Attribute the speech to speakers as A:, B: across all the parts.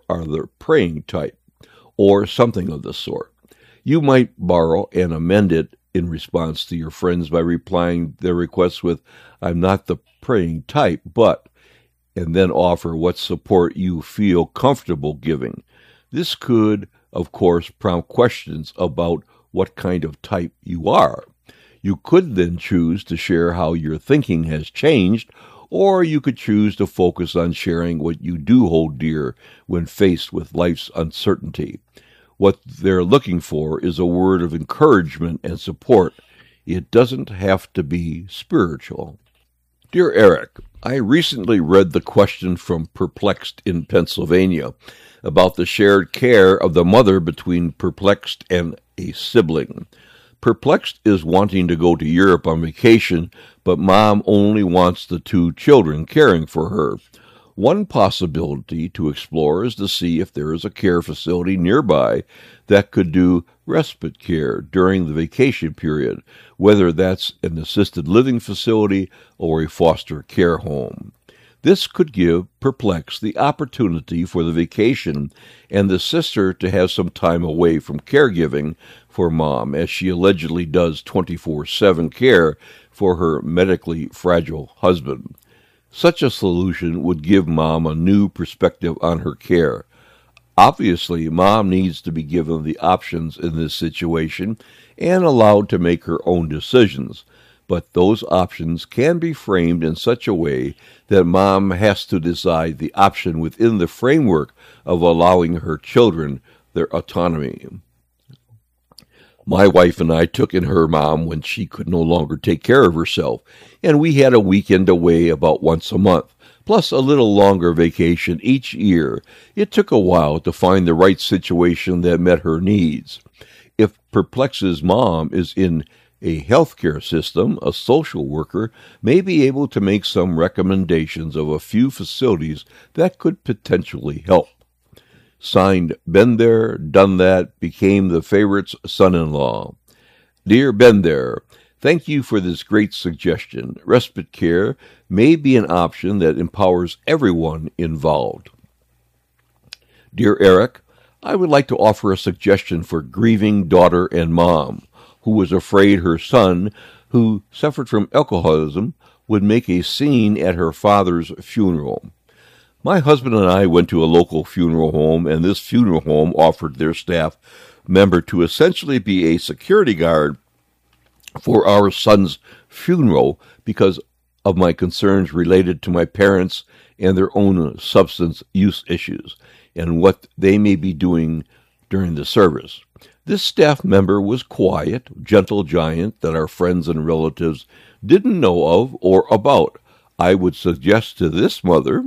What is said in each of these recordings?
A: are the praying type, or something of the sort. You might borrow and amend it in response to your friends by replying their requests with, "I'm not the praying type, but," and then offer what support you feel comfortable giving. This could, of course, prompt questions about what kind of type you are. You could then choose to share how your thinking has changed, or you could choose to focus on sharing what you do hold dear when faced with life's uncertainty. What they're looking for is a word of encouragement and support. It doesn't have to be spiritual. Dear Eric, I recently read the question from Perplexed in Pennsylvania about the shared care of the mother between Perplexed and a sibling. Perplexed is wanting to go to Europe on vacation, but Mom only wants the two children caring for her. One possibility to explore is to see if there is a care facility nearby that could do respite care during the vacation period, whether that's an assisted living facility or a foster care home. This could give Perplexed the opportunity for the vacation and the sister to have some time away from caregiving for Mom, as she allegedly does 24/7 care for her medically fragile husband. Such a solution would give Mom a new perspective on her care. Obviously, Mom needs to be given the options in this situation and allowed to make her own decisions, but those options can be framed in such a way that Mom has to decide the option within the framework of allowing her children their autonomy. My wife and I took in her mom when she could no longer take care of herself, and we had a weekend away about once a month, plus a little longer vacation each year. It took a while to find the right situation that met her needs. If Perplex's mom is in a healthcare system, a social worker may be able to make some recommendations of a few facilities that could potentially help. Signed, Been There, Done That, became the favorite's son-in-law. Dear Been There, thank you for this great suggestion. Respite care may be an option that empowers everyone involved. Dear Eric, I would like to offer a suggestion for grieving daughter and mom, who was afraid her son, who suffered from alcoholism, would make a scene at her father's funeral. My husband and I went to a local funeral home, and this funeral home offered their staff member to essentially be a security guard for our son's funeral because of my concerns related to my parents and their own substance use issues and what they may be doing during the service. This staff member was quiet, gentle giant that our friends and relatives didn't know of or about. I would suggest to this mother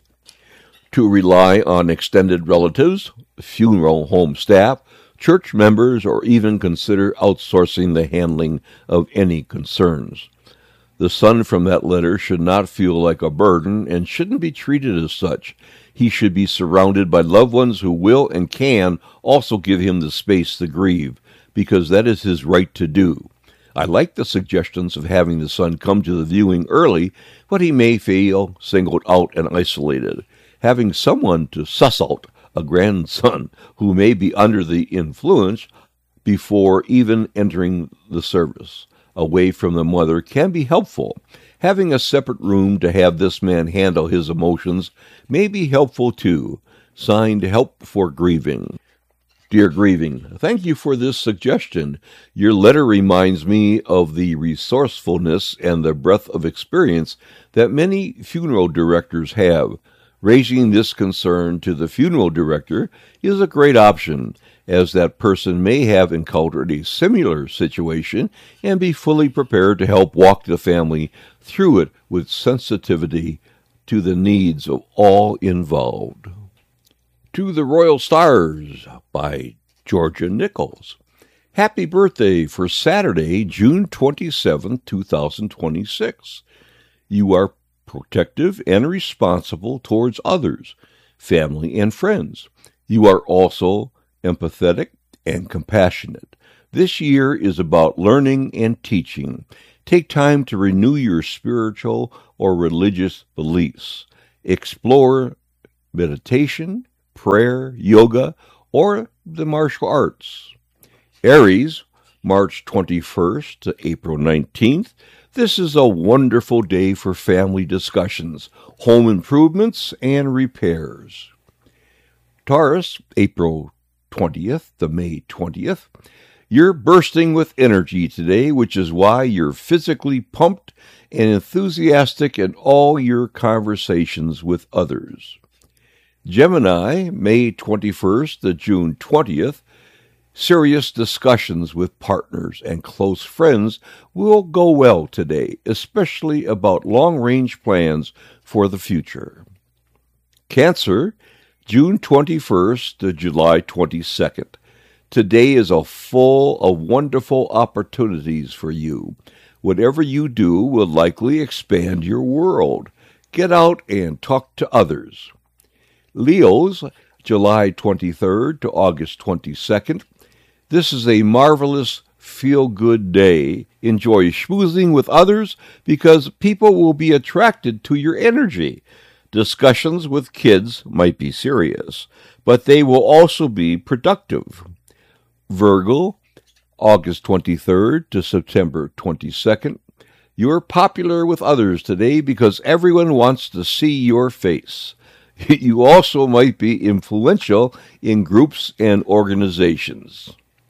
A: to rely on extended relatives, funeral home staff, church members, or even consider outsourcing the handling of any concerns. The son from that letter should not feel like a burden and shouldn't be treated as such. He should be surrounded by loved ones who will and can also give him the space to grieve, because that is his right to do. I like the suggestions of having the son come to the viewing early, but he may feel singled out and isolated. Having someone to suss out a grandson who may be under the influence before even entering the service away from the mother can be helpful. Having a separate room to have this man handle his emotions may be helpful too. Signed, Help for Grieving. Dear Grieving, thank you for this suggestion. Your letter reminds me of the resourcefulness and the breadth of experience that many funeral directors have. Raising this concern to the funeral director is a great option, as that person may have encountered a similar situation and be fully prepared to help walk the family through it with sensitivity to the needs of all involved. To the Royal Stars by Georgia Nichols. Happy birthday for Saturday, June 27, 2026. You are protective and responsible towards others, family and friends. You are also empathetic and compassionate. This year is about learning and teaching. Take time to renew your spiritual or religious beliefs. Explore meditation, prayer, yoga, or the martial arts. Aries, March 21st to April 19th. This is a wonderful day for family discussions, home improvements, and repairs. Taurus, April 20th to May 20th. You're bursting with energy today, which is why you're physically pumped and enthusiastic in all your conversations with others. Gemini, May 21st to June 20th. Serious discussions with partners and close friends will go well today, especially about long-range plans for the future. Cancer, June 21st to July 22nd. Today is full of wonderful opportunities for you. Whatever you do will likely expand your world. Get out and talk to others. Leos, July 23rd to August 22nd. This is a marvelous feel-good day. Enjoy schmoozing with others because people will be attracted to your energy. Discussions with kids might be serious, but they will also be productive. Virgo, August 23rd to September 22nd. You're popular with others today because everyone wants to see your face. You also might be influential in groups and organizations.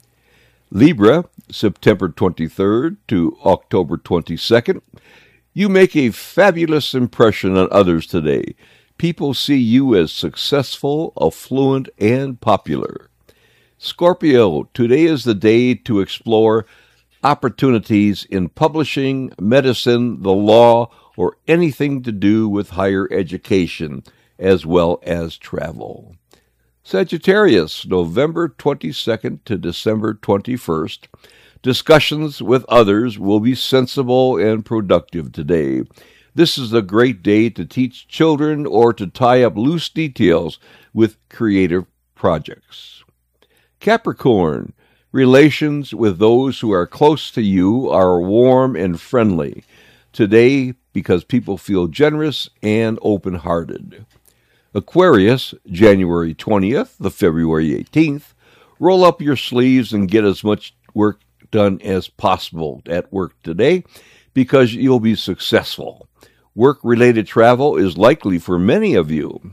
A: Libra, September 23rd to October 22nd. You make a fabulous impression on others today. People see you as successful, affluent, and popular. Scorpio, today is the day to explore opportunities in publishing, medicine, the law, or anything to do with higher education, as well as travel. Sagittarius, November 22nd to December 21st. Discussions with others will be sensible and productive today. This is a great day to teach children or to tie up loose details with creative projects. Capricorn, relations with those who are close to you are warm and friendly today because people feel generous and open-hearted. Aquarius, January 20th to February 18th. Roll up your sleeves and get as much work done as possible at work today because you'll be successful. Work-related travel is likely for many of you.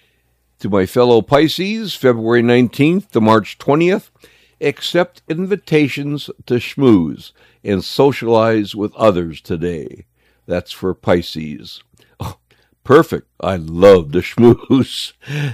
A: To my fellow Pisces, February 19th to March 20th, accept invitations to schmooze and socialize with others today. That's for Pisces. Oh, perfect. I love the schmooze.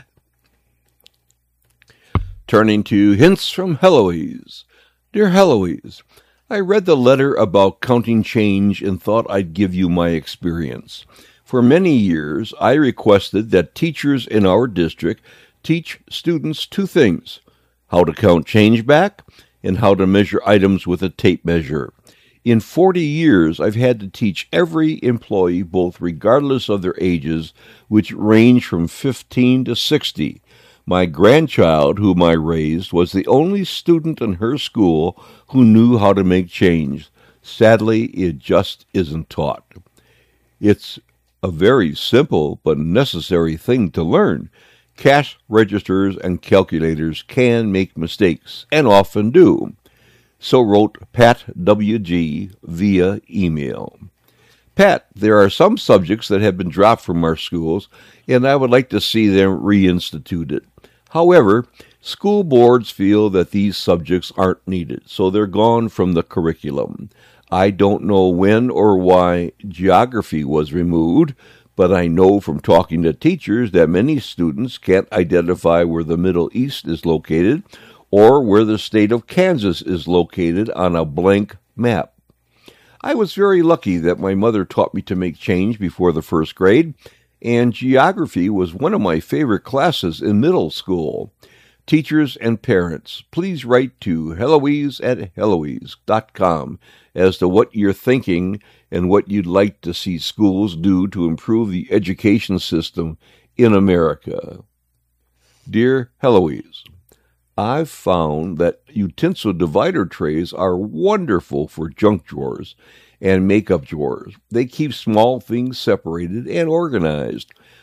A: Turning to hints from Heloise. Dear Heloise, I read the letter about counting change and thought I'd give you my experience. For many years, I requested that teachers in our district teach students two things: how to count change back and how to measure items with a tape measure. In 40 years, I've had to teach every employee, both regardless of their ages, which range from 15 to 60. My grandchild, whom I raised, was the only student in her school who knew how to make change. Sadly, it just isn't taught. It's a very simple but necessary thing to learn. Cash registers and calculators can make mistakes, and often do. So wrote Pat W.G. via email. Pat, there are some subjects that have been dropped from our schools, and I would like to see them reinstituted. However, school boards feel that these subjects aren't needed, so they're gone from the curriculum. I don't know when or why geography was removed, but I know from talking to teachers that many students can't identify where the Middle East is located or where the state of Kansas is located on a blank map. I was very lucky that my mother taught me to make change before the first grade, and geography was one of my favorite classes in middle school. Teachers and parents, please write to Heloise@Heloise.com as to what you're thinking and what you'd like to see schools do to improve the education system in America. Dear Heloise, I've found that utensil divider trays are wonderful for junk drawers and makeup drawers. They keep small things separated and organized.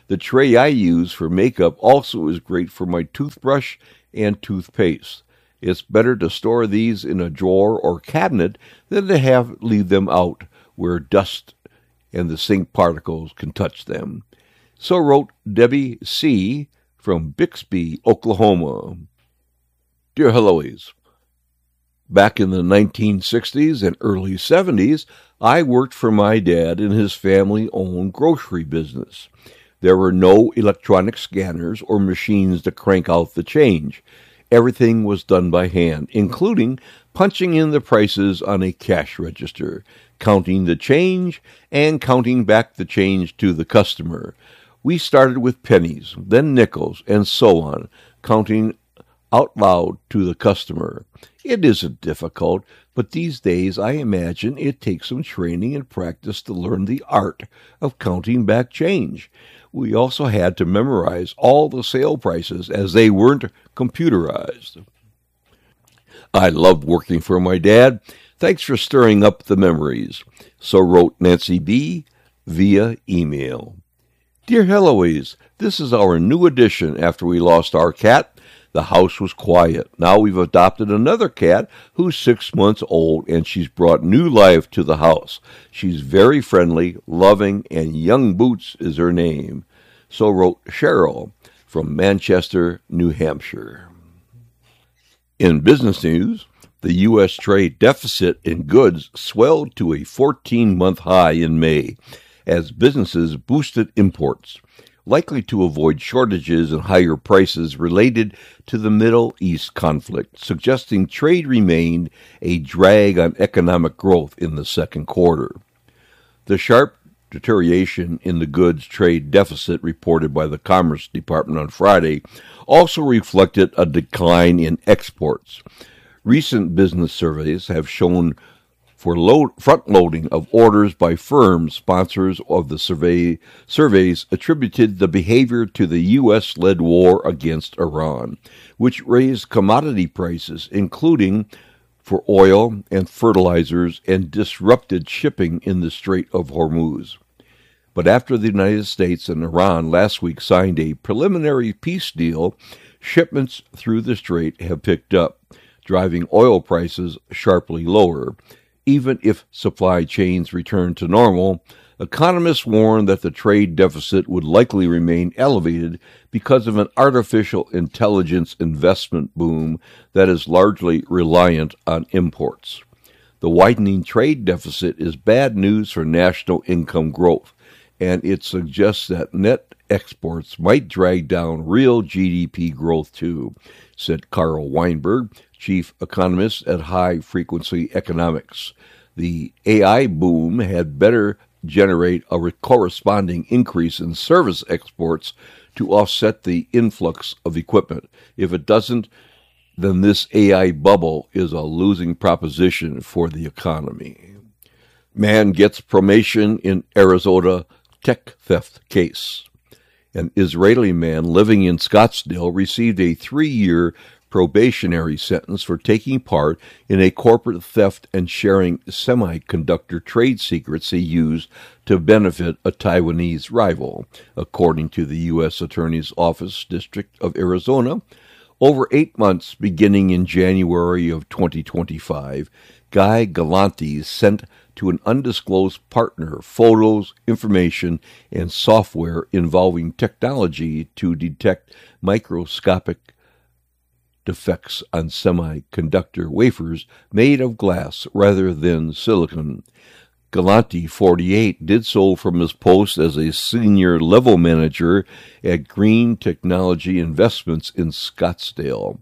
A: The tray I use for makeup also is great for my toothbrush and toothpaste. It's better to store these in a drawer or cabinet than to leave them out where dust and the sink particles can touch them. So wrote Debbie C. from Bixby, Oklahoma. Dear Heloise, back in the 1960s and early 70s, I worked for my dad in his family-owned grocery business. There were no electronic scanners or machines to crank out the change. Everything was done by hand, including punching in the prices on a cash register, counting the change, and counting back the change to the customer. We started with pennies, then nickels, and so on, counting out loud to the customer. It isn't difficult, but these days I imagine it takes some training and practice to learn the art of counting back change. We also had to memorize all the sale prices as they weren't computerized. I loved working for my dad. Thanks for stirring up the memories. So wrote Nancy B. via email. Dear Heloise, this is our new addition after we lost our cat. The house was quiet. Now we've adopted another cat who's 6 months old, and she's brought new life to the house. She's very friendly, loving, and Young Boots is her name. So wrote Cheryl from Manchester, New Hampshire. In business news, the U.S. trade deficit in goods swelled to a 14-month high in May as businesses boosted imports, likely to avoid shortages and higher prices related to the Middle East conflict, suggesting trade remained a drag on economic growth in the second quarter. The sharp deterioration in the goods trade deficit reported by the Commerce Department on Friday also reflected a decline in exports. Recent business surveys have shown for front-loading of orders by firms. Sponsors of the surveys attributed the behavior to the U.S.-led war against Iran, which raised commodity prices, including for oil and fertilizers, and disrupted shipping in the Strait of Hormuz. But after the United States and Iran last week signed a preliminary peace deal, shipments through the strait have picked up, driving oil prices sharply lower. Even if supply chains return to normal, economists warn that the trade deficit would likely remain elevated because of an artificial intelligence investment boom that is largely reliant on imports. The widening trade deficit is bad news for national income growth, and it suggests that net exports might drag down real GDP growth too, said Carl Weinberg, chief economist at High Frequency Economics. The AI boom had better generate a corresponding increase in service exports to offset the influx of equipment. If it doesn't, then this AI bubble is a losing proposition for the economy. Man gets promotion in Arizona tech theft case. An Israeli man living in Scottsdale received a 3-year probationary sentence for taking part in a corporate theft and sharing semiconductor trade secrets he used to benefit a Taiwanese rival, according to the U.S. Attorney's Office District of Arizona. Over 8 months, beginning in January of 2025, Guy Galanti sent to an undisclosed partner photos, information, and software involving technology to detect microscopic defects on semiconductor wafers made of glass rather than silicon. Galanti, 48, did so from his post as a senior level manager at Green Technology Investments in Scottsdale.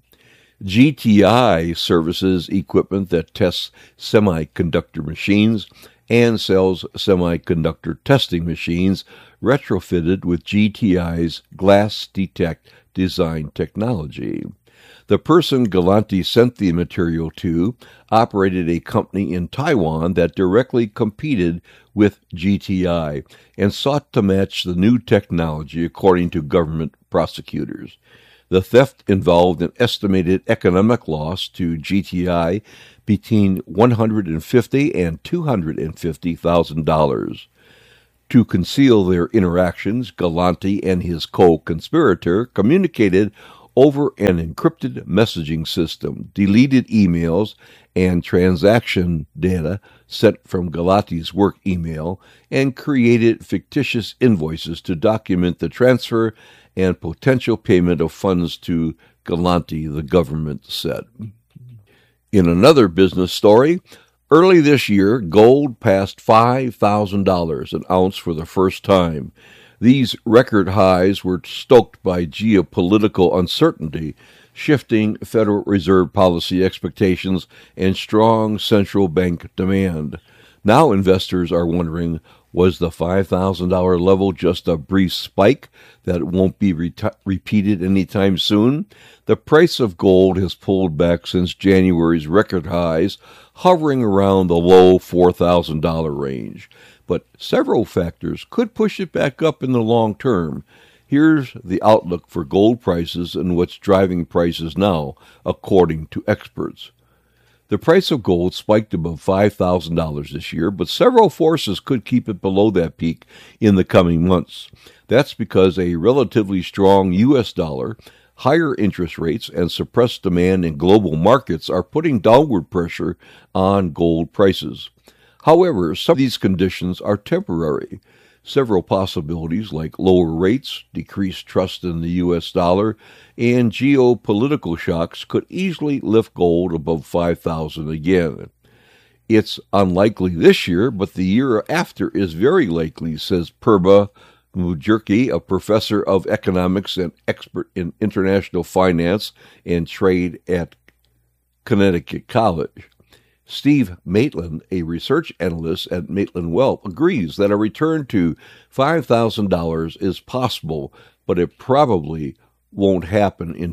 A: GTI services equipment that tests semiconductor machines and sells semiconductor testing machines retrofitted with GTI's Glass Detect design technology. The person Galanti sent the material to operated a company in Taiwan that directly competed with GTI and sought to match the new technology, according to government prosecutors. The theft involved an estimated economic loss to GTI between $150,000 and $250,000. To conceal their interactions, Galante and his co-conspirator communicated over an encrypted messaging system, deleted emails and transaction data sent from Galante's work email, and created fictitious invoices to document the transfer and potential payment of funds to Galante, the government said. In another business story, early this year, gold passed $5,000 an ounce for the first time. These record highs were stoked by geopolitical uncertainty, shifting Federal Reserve policy expectations, and strong central bank demand. Now investors are wondering, was the $5,000 level just a brief spike that won't be repeated anytime soon? The price of gold has pulled back since January's record highs, hovering around the low $4,000 range. But several factors could push it back up in the long term. Here's the outlook for gold prices and what's driving prices now, according to experts. The price of gold spiked above $5,000 this year, but several forces could keep it below that peak in the coming months. That's because a relatively strong U.S. dollar, higher interest rates, and suppressed demand in global markets are putting downward pressure on gold prices. However, some of these conditions are temporary. Several possibilities like lower rates, decreased trust in the U.S. dollar, and geopolitical shocks could easily lift gold above $5,000 again. It's unlikely this year, but the year after is very likely, says Purba Mukherjee, a professor of economics and expert in international finance and trade at Connecticut College. Steve Maitland, a research analyst at Maitland Wealth, agrees that a return to $5,000 is possible, but it probably won't happen in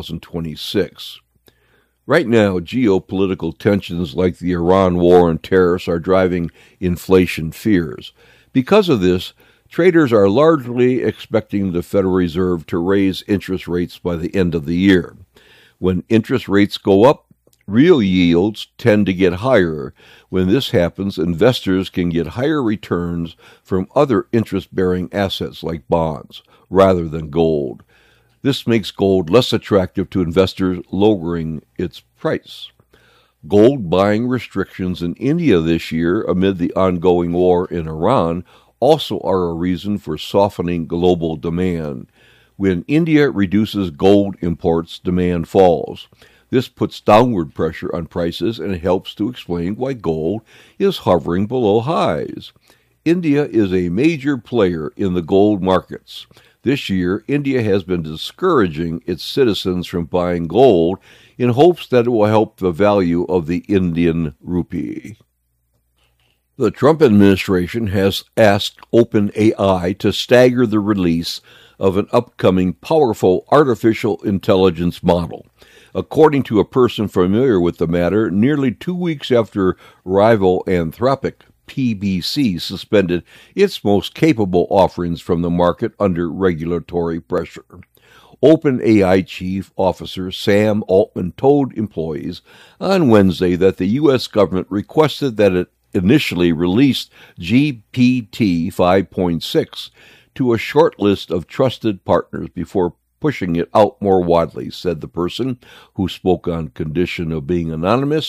A: 2026. Right now, geopolitical tensions like the Iran war and tariffs are driving inflation fears. Because of this, traders are largely expecting the Federal Reserve to raise interest rates by the end of the year. When interest rates go up, real yields tend to get higher. When this happens, investors can get higher returns from other interest-bearing assets like bonds rather than gold. This makes gold less attractive to investors, lowering its price. Gold buying restrictions in India this year amid the ongoing war in Iran also are a reason for softening global demand. When India reduces gold imports, demand falls. This puts downward pressure on prices and helps to explain why gold is hovering below highs. India is a major player in the gold markets. This year, India has been discouraging its citizens from buying gold in hopes that it will help the value of the Indian rupee. The Trump administration has asked OpenAI to stagger the release of an upcoming powerful artificial intelligence model. According to a person familiar with the matter, nearly 2 weeks after rival Anthropic, PBC suspended its most capable offerings from the market under regulatory pressure. OpenAI Chief Officer Sam Altman told employees on Wednesday that the U.S. government requested that it initially released GPT 5.6 to a short list of trusted partners before pushing it out more widely, said the person, who spoke on condition of being anonymous.